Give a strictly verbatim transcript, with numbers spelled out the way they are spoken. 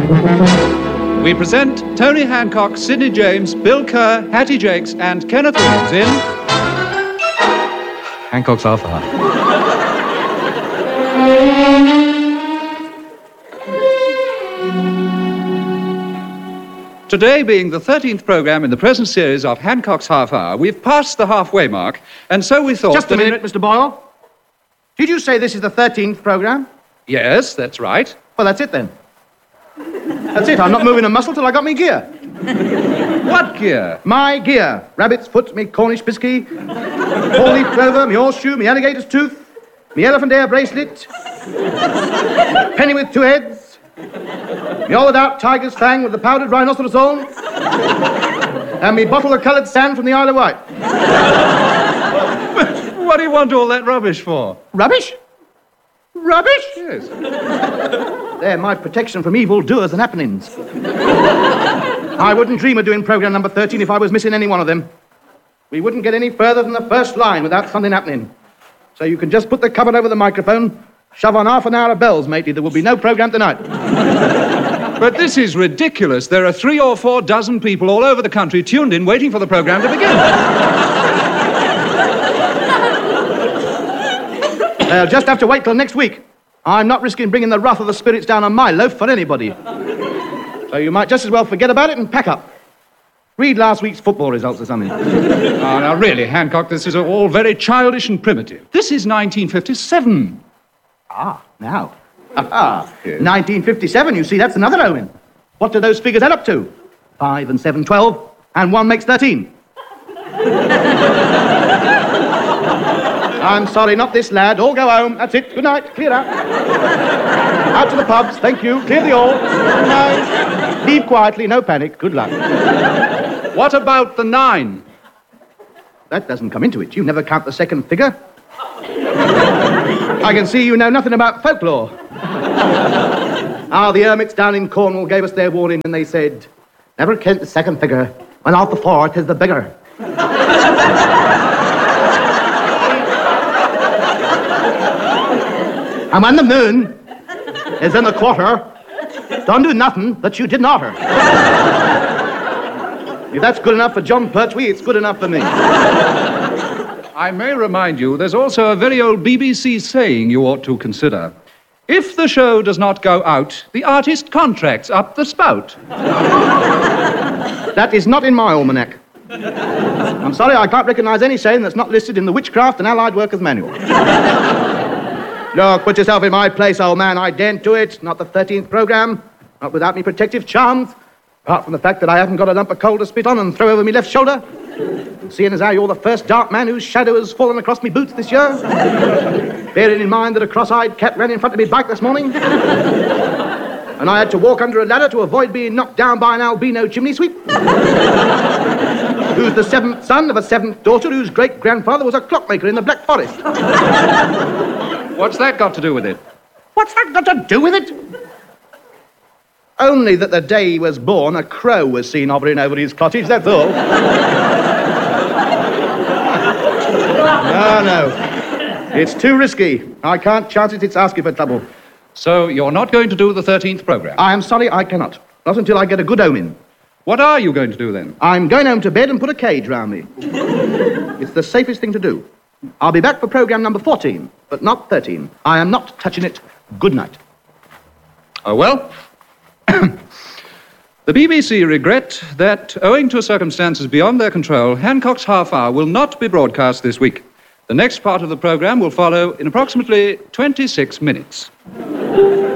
We present Tony Hancock, Sidney James, Bill Kerr, Hattie Jakes, and Kenneth Williams in Hancock's Half Hour. Today being the thirteenth programme in the present series of Hancock's Half Hour, we've passed the halfway mark, and so we thought... Just a minute, it... Mister Boyle. Did you say this is the thirteenth programme? Yes, that's right. Well, that's it then. That's it. I'm not moving a muscle till I got me gear. What gear? My gear. Rabbit's foot, me Cornish biscuit, four-leaf clover, me horseshoe, me alligator's tooth, me elephant ear bracelet, penny with two heads, me all-without tiger's fang with the powdered rhinoceros horn, and me bottle of coloured sand from the Isle of Wight. What do you want all that rubbish for? Rubbish? Rubbish? Yes. They're my protection from evil doers and happenings. I wouldn't dream of doing programme number thirteen if I was missing any one of them. We wouldn't get any further than the first line without something happening. So you can just put the cupboard over the microphone, shove on half an hour of bells, matey. There will be no programme tonight. But this is ridiculous. There are three or four dozen people all over the country tuned in waiting for the programme to begin. They'll just have to wait till next week. I'm not risking bringing the wrath of the spirits down on my loaf for anybody. So you might just as well forget about it and pack up. Read last week's football results or something. Oh, now really, Hancock, this is all very childish and primitive. This is nineteen fifty-seven. Ah, now. Ah, yes. nineteen fifty-seven, you see, that's another Owen. What do those figures add up to? Five and seven, twelve, and one makes thirteen. I'm sorry, not this lad. All go home. That's it. Good night. Clear out. Out to the pubs. Thank you. Clear the all. Good night. Leave quietly. No panic. Good luck. What about the nine? That doesn't come into it. You never count the second figure. I can see you know nothing about folklore. Ah, the hermits down in Cornwall gave us their warning and they said, never count the second figure, when out the fourth is the bigger. And when the moon is in the quarter, don't do nothing that you didn't order. If that's good enough for John Pertwee, it's good enough for me. I may remind you, there's also a very old B B C saying you ought to consider. If the show does not go out, the artist contracts up the spout. That is not in my almanac. I'm sorry, I can't recognise any saying that's not listed in the Witchcraft and Allied Workers Manual. Look, put yourself in my place, old man. I daren't do it. Not the thirteenth programme. Not without me protective charms. Apart from the fact that I haven't got a lump of coal to spit on and throw over me left shoulder. Seeing as how you're the first dark man whose shadow has fallen across me boots this year. Bearing in mind that a cross-eyed cat ran in front of me bike this morning. And I had to walk under a ladder to avoid being knocked down by an albino chimney sweep. Who's the seventh son of a seventh daughter whose great-grandfather was a clockmaker in the Black Forest. What's that got to do with it? What's that got to do with it? Only that the day he was born, a crow was seen hovering over his cottage, that's all. No, no. It's too risky. I can't chance it, it's asking for trouble. So you're not going to do the thirteenth programme? I am sorry, I cannot. Not until I get a good omen. What are you going to do then? I'm going home to bed and put a cage round me. It's the safest thing to do. I'll be back for programme number fourteen, but not thirteen. I am not touching it. Good night. Oh, well. The B B C regret that, owing to circumstances beyond their control, Hancock's Half Hour will not be broadcast this week. The next part of the programme will follow in approximately twenty-six minutes.